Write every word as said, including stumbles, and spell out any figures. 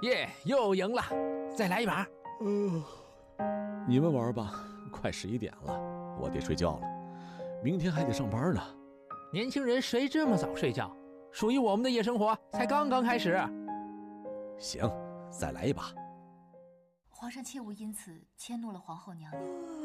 耶，又赢了，再来一把。 呃，你们玩吧，快十一点了，我得睡觉了，明天还得上班呢。 年轻人谁这么早睡觉？属于我们的夜生活才刚刚开始。 行，再来一把。 皇上切勿因此迁怒了皇后娘娘。